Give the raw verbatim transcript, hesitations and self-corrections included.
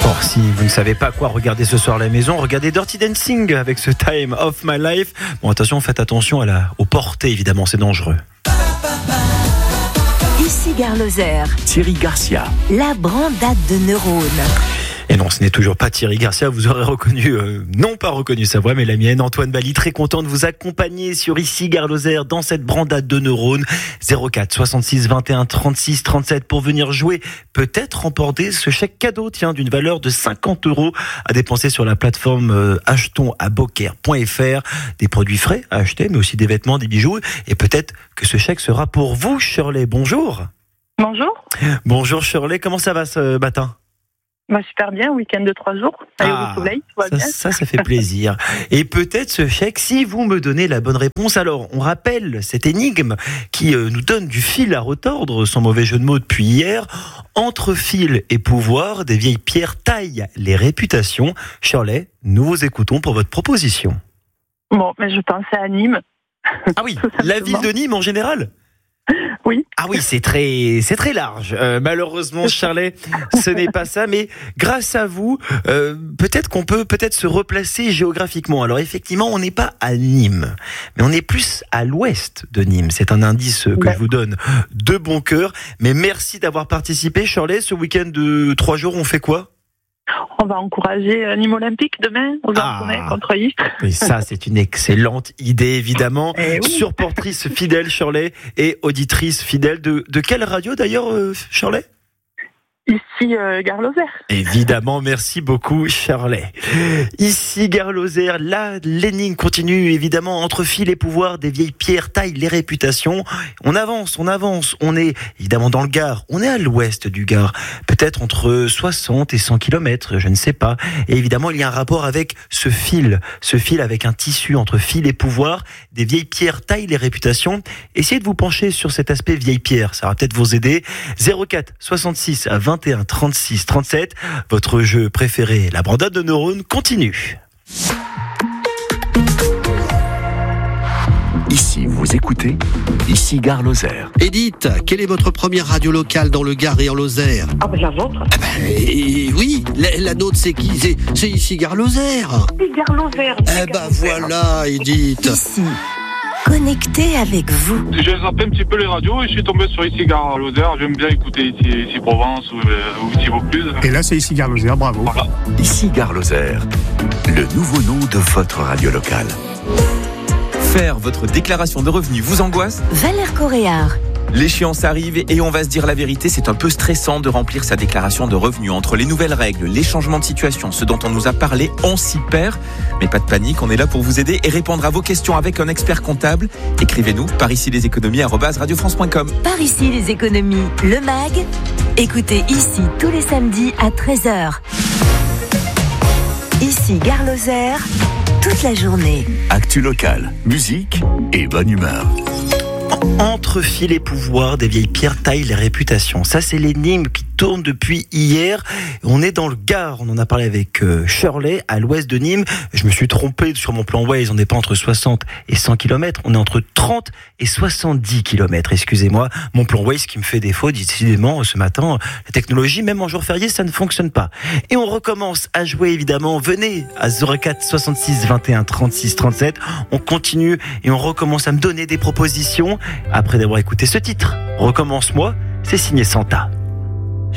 Or, si vous ne savez pas quoi regarder ce soir à la maison, regardez Dirty Dancing avec ce Time of My Life. Bon, attention, faites attention à la, aux portées, évidemment, c'est dangereux. Ici Gare Lozère. Thierry Garcia. La brandade de neurones. Et non, ce n'est toujours pas Thierry Garcia, vous aurez reconnu, euh, non pas reconnu sa voix, mais la mienne, Antoine Bali, très content de vous accompagner sur Ici Gare Lozère dans cette brandade de neurones. zéro quatre soixante-six vingt et un trente-six trente-sept pour venir jouer, peut-être remporter ce chèque cadeau, tiens, d'une valeur de cinquante euros à dépenser sur la plateforme euh, achetons à beaucaire point f r. Des produits frais à acheter, mais aussi des vêtements, des bijoux. Et peut-être que ce chèque sera pour vous, Shirley. Bonjour. Bonjour. Bonjour Shirley, comment ça va ce matin ? Bah, super bien, week-end de trois jours, avec ah, le soleil, tout va ça, bien. Ça, ça fait plaisir. Et peut-être ce chèque, si vous me donnez la bonne réponse. Alors, on rappelle cette énigme qui euh, nous donne du fil à retordre, sans mauvais jeu de mots depuis hier. Entre fil et pouvoir, des vieilles pierres taillent les réputations. Shirley, nous vous écoutons pour votre proposition. Bon, mais je pensais à Nîmes. Ah oui, la ville de Nîmes en général ? Oui. Ah oui, c'est très, c'est très large. Euh, malheureusement, Shirley, ce n'est pas ça. Mais grâce à vous, euh, peut-être qu'on peut peut-être se replacer géographiquement. Alors effectivement, on n'est pas à Nîmes, mais on est plus à l'ouest de Nîmes. C'est un indice que ouais. je vous donne de bon cœur. Mais merci d'avoir participé, Shirley. Ce week-end de trois jours, on fait quoi ? On va encourager Nîmes Olympique demain aux Arconais ah, contre Istres. Et ça, c'est une excellente idée, évidemment. Eh oui. Supportrice fidèle, Shirley, et auditrice fidèle. De, de quelle radio, d'ailleurs, euh, Shirley ? Ici, euh, Gare Lozère. Évidemment, merci beaucoup, Shirley. Ici, Gare Lozère, là, l'énigme continue, évidemment, entre fil et pouvoir, des vieilles pierres taillent les réputations. On avance, on avance, on est évidemment dans le Gard, on est à l'ouest du Gard, peut-être entre soixante et cent kilomètres, je ne sais pas. Et évidemment, il y a un rapport avec ce fil, ce fil avec un tissu entre fil et pouvoir, des vieilles pierres taillent les réputations. Essayez de vous pencher sur cet aspect vieille pierre, ça va peut-être vous aider. zéro quatre soixante-six à vingt et un trente-six trente-sept, votre jeu préféré, la brandade de neurones, continue. Ici, vous écoutez Ici Gare Lozère. Edith, quelle est votre première radio locale dans le Gard et en Lozère ? Ah ben la vôtre. Ah ben, et, oui, la, la nôtre c'est qui ? c'est, c'est Ici Gare Lozère. Ici Gare Lozère. Eh ben voilà, Edith. Ici, connecté avec vous. J'ai zappé un petit peu les radios et je suis tombé sur Ici Gare Lozère. J'aime bien écouter Ici, ici Provence ou, euh, ou Ici Vaucluse. Et là, c'est Ici Gare Lozère, bravo. Voilà. Ici Gare Lozère, le nouveau nom de votre radio locale. Faire votre déclaration de revenus vous angoisse ? Valère Coréard. L'échéance arrive et on va se dire la vérité, c'est un peu stressant de remplir sa déclaration de revenus. Entre les nouvelles règles, les changements de situation, ce dont on nous a parlé, on s'y perd. Mais pas de panique, on est là pour vous aider et répondre à vos questions avec un expert comptable. Écrivez-nous par ici les économies arobase radio france point com. Par ici les économies, le mag. Écoutez Ici tous les samedis à treize heures. Ici Gare Lozère, toute la journée. Actu locale, musique et bonne humeur. Entre fil et pouvoir, des vieilles pierres taillent les réputations. Ça, c'est l'énigme qui tourne depuis hier. On est dans le Gard. On en a parlé avec euh, Shirley, à l'ouest de Nîmes. Je me suis trompé sur mon plan Waze. On n'est pas entre soixante et cent kilomètres. On est entre trente et soixante-dix kilomètres. Excusez-moi. Mon plan Waze qui me fait défaut, décidément, ce matin. La technologie, même en jour férié, ça ne fonctionne pas. Et on recommence à jouer, évidemment. Venez à zéro quatre soixante-six vingt et un trente-six trente-sept. On continue et on recommence à me donner des propositions. Après d'avoir écouté ce titre, Recommence-moi, c'est signé Santa.